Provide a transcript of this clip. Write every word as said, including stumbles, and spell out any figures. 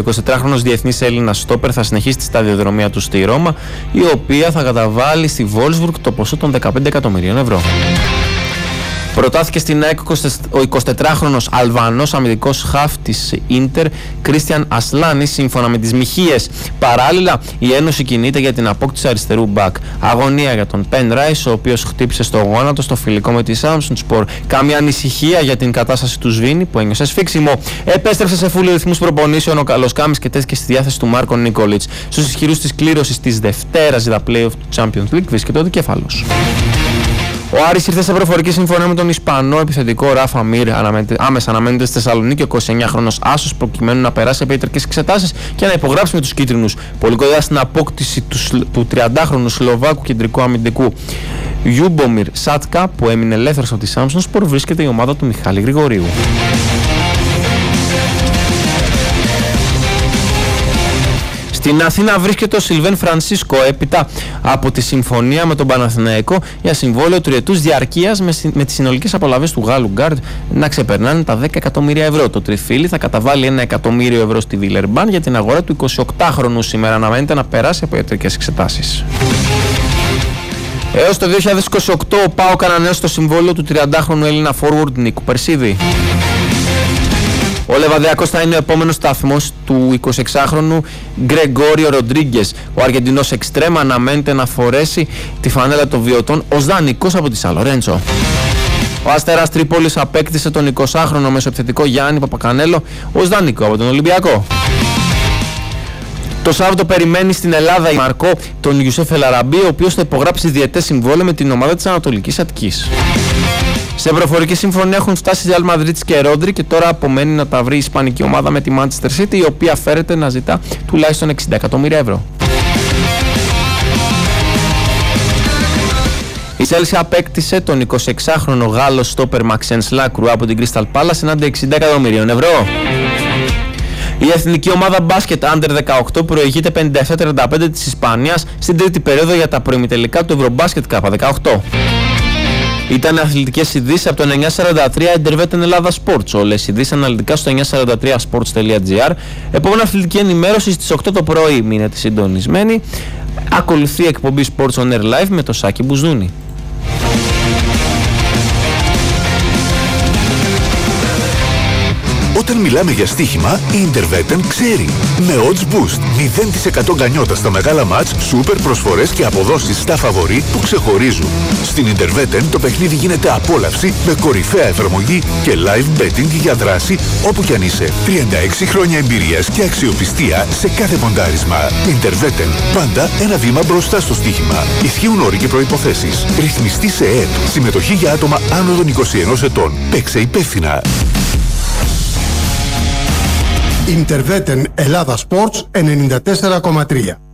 εικοσιτετράχρονος διεθνής Έλληνας στόπερ θα συνεχίσει τη σταδιοδρομία του στη Ρώμα, η οποία θα καταβάλει στη Wolfsburg το ποσό των δεκαπέντε εκατομμυρίων ευρώ. Προτάθηκε στην ΑΕΚ ο εικοσιτετράχρονος Αλβανός αμυντικός χαφ της Ίντερ, Κρίστιαν Ασλάνη, σύμφωνα με τις Μιχίες. Παράλληλα, η Ένωση κινείται για την απόκτηση αριστερού μπακ. Αγωνία για τον Πεν Ράις, ο οποίος χτύπησε στο γόνατο στο φιλικό με τη Σάμσουνσπορ. Καμία ανησυχία για την κατάσταση του Σβίνη που ένιωσε σφίξιμο. Επέστρεψε σε φούλοι ρυθμούς προπονήσεων ο Καλοσκάμης και τέθηκε στη διάθεση του Μάρκο Νίκολιτς. Στους ισχυρούς της κλήρωσης της Δευτέρας για τα play-off του Champions League βρίσκεται ο δικέφαλος. Ο Άρης ήρθε σε προφορική συμφωνία με τον Ισπανό επιθετικό Ράφα Μίρ. Άμεσα αναμένεται στη Θεσσαλονίκη ο εικοσιεννιάχρονος άσος προκειμένου να περάσει από ιατρικές εξετάσεις και να υπογράψει με τους κίτρινους. Πολύ κοντά στην απόκτηση του, του τριαντάχρονου Σλοβάκου κεντρικού αμυντικού Γιούμπομιρ Σάτκα, που έμεινε ελεύθερος από τη Σάμσουνσπορ, βρίσκεται η ομάδα του Μιχάλη Γρηγορίου. Στην Αθήνα βρίσκεται ο Σιλβέν Φρανσίσκο έπειτα από τη συμφωνία με τον Παναθηναϊκό για συμβόλαιο τριετούς διαρκείας με, με τις συνολικές απολαβές του Γάλλου γκάρντ να ξεπερνάνε τα δέκα εκατομμύρια ευρώ. Το τριφύλι θα καταβάλει ένα εκατομμύριο ευρώ στη Βιλερμπάν για την αγορά του εικοσιοκτάχρονου. Σήμερα αναμένεται να περάσει από ιατρικές εξετάσεις. Έως το δύο χιλιάδες είκοσι οκτώ ο ΠΑΟΚ ανανέωσε το συμβόλαιο του τριαντάχρονου Έλληνα forward Νίκου Περσίδη. Ο Λεβαδιακός θα είναι ο επόμενος σταθμός του εικοσιεξάχρονου Γκρεγόριο Ροντρίγκες. Ο Αργεντινός εξτρέμ αναμένεται να φορέσει τη φανέλα των βιωτών ως δανεικός από τη Σαν Λορέντσο. Ο Αστέρας Τρίπολης απέκτησε τον εικοσάχρονο μεσοεπιθετικό Γιάννη Παπακανέλο ως δανεικό από τον Ολυμπιακό. Το Σάββατο περιμένει στην Ελλάδα η Μαρκό τον Ιουσέφ Ελαραμπή, ο οποίος θα υπογράψει διετές συμβόλαιο με την ομάδα της Ανατολικής Αττικής. Σε προφορική συμφωνία έχουν φτάσει η Real Madrid και Ρόντρι και τώρα απομένει να τα βρει η ισπανική ομάδα με τη Manchester City, η οποία φέρεται να ζητά τουλάχιστον εξήντα εκατομμύρια ευρώ. Η Chelsea απέκτησε τον εικοσιεξάχρονο Γάλλο στόπερ Μαξένς Λάκρου από την Crystal Palace εναντί εξήντα εκατομμυρίων ευρώ. Η εθνική ομάδα μπάσκετ Under δεκαοκτώ προηγείται πενήντα επτά τριάντα πέντε της Ισπανίας στην τρίτη περίοδο για τα προημιτελικά του Ευρωμπάσκετ Κάπα δεκαοκτώ. Ήταν αθλητικές ειδήσεις από το εννιακόσια σαράντα τρία Intervetten Ελλάδα Sports. Όλες οι ειδήσεις αναλυτικά στο εννιακόσια σαράντα τρία sports τελεία gr. Επόμενη αθλητική ενημέρωση στις οκτώ το πρωί. Μείνετε συντονισμένοι. Ακολουθεί η εκπομπή Sports on Air Live με το Σάκη Μπουζούνη. Όταν μιλάμε για στοίχημα, η Intervetten ξέρει. Με odds boost, μηδέν τοις εκατό γκανιότα στα μεγάλα μάτς, σούπερ προσφορές και αποδόσεις στα φαβορί που ξεχωρίζουν. Στην Intervetten το παιχνίδι γίνεται απόλαυση με κορυφαία εφαρμογή και live betting για δράση όπου κι αν είσαι. τριάντα έξι χρόνια εμπειρίας και αξιοπιστία σε κάθε ποντάρισμα. Intervetten, πάντα ένα βήμα μπροστά στο στοίχημα. Ισχύουν όροι και προϋποθέσεις. Ρυθμιστή σε ΕΕΠ. Συμμετοχή για άτομα άνω των είκοσι ενός ετών. Παίξε υπεύθυνα. Intervetten Ελλάδα Sports ενενήντα τέσσερα κόμμα τρία.